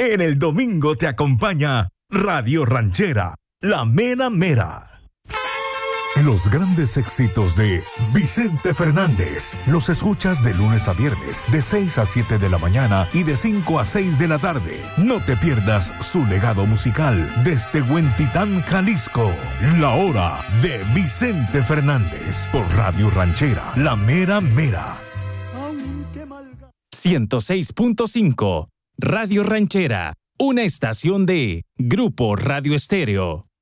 En el domingo te acompaña Radio Ranchera, la mera mera. Los grandes éxitos de Vicente Fernández los escuchas de lunes a viernes, de 6 a 7 de la mañana y de 5 a 6 de la tarde. No te pierdas su legado musical desde Huentitán, Jalisco. La hora de Vicente Fernández por Radio Ranchera, la mera mera. 106.5 Radio Ranchera, una estación de Grupo Radio Estéreo.